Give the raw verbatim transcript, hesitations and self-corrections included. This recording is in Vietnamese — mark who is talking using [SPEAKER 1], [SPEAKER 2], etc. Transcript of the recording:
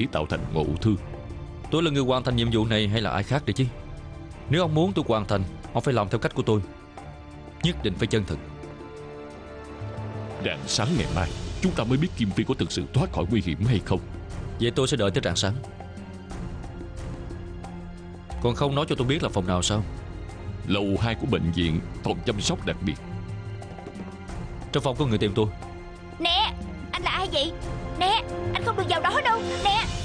[SPEAKER 1] thể tạo thành ngộ thương.
[SPEAKER 2] Tôi là người hoàn thành nhiệm vụ này hay là ai khác đấy chứ? Nếu ông muốn tôi hoàn thành, ông phải làm theo cách của tôi. Nhất định phải chân thực.
[SPEAKER 1] Rạng sáng ngày mai chúng ta mới biết Kim Phi có thực sự thoát khỏi nguy hiểm hay không.
[SPEAKER 2] Vậy tôi sẽ đợi tới rạng sáng. Còn không nói cho tôi biết là phòng nào sao?
[SPEAKER 1] Lầu hai của bệnh viện, phòng chăm sóc đặc biệt.
[SPEAKER 2] Trong phòng có người tìm tôi.
[SPEAKER 3] Nè, anh là ai vậy? Nè, anh không được vào đó đâu. Nè.